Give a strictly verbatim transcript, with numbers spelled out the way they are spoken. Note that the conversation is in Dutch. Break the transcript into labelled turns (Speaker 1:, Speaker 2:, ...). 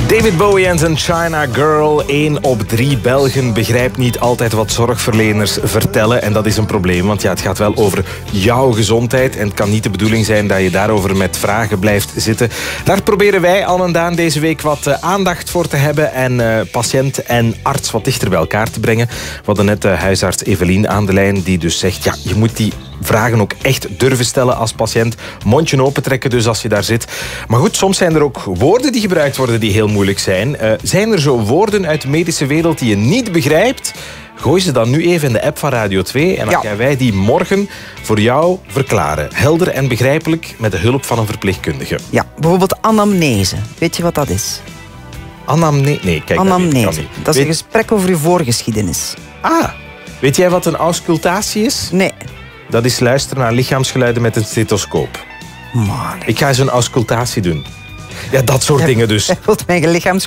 Speaker 1: David Bowie en zijn China Girl. één op drie Belgen begrijpt niet altijd wat zorgverleners vertellen. En dat is een probleem, want ja, het gaat wel over jouw gezondheid. En het kan niet de bedoeling zijn dat je daarover met vragen blijft zitten. Daar proberen wij, Anne en Daan, deze week wat uh, aandacht voor te hebben. En uh, patiënt en arts wat dichter bij elkaar te brengen. We hadden net uh, huisarts Evelien aan de lijn, die dus zegt, ja, je moet die vragen ook echt durven stellen als patiënt. Mondje opentrekken dus als je daar zit. Maar goed, soms zijn er ook woorden die gebruikt worden die heel moeilijk zijn. Uh, zijn er zo woorden uit de medische wereld die je niet begrijpt? Gooi ze dan nu even in de app van Radio twee en dan ja. gaan wij die morgen voor jou verklaren. Helder en begrijpelijk met de hulp van een verpleegkundige.
Speaker 2: Ja, bijvoorbeeld anamnese. Weet je wat dat is?
Speaker 1: Anamnese? Nee, kijk,
Speaker 2: anamnese.
Speaker 1: Dat, niet.
Speaker 2: dat is
Speaker 1: Weet...
Speaker 2: een gesprek over je voorgeschiedenis.
Speaker 1: Ah, weet jij wat een auscultatie is?
Speaker 2: Nee.
Speaker 1: Dat is luisteren naar lichaamsgeluiden met een stethoscoop.
Speaker 2: Man.
Speaker 1: Ik ga eens een auscultatie doen. Ja, dat soort
Speaker 2: je,
Speaker 1: dingen dus.
Speaker 2: Je wilt mijn lichaamsgeluiden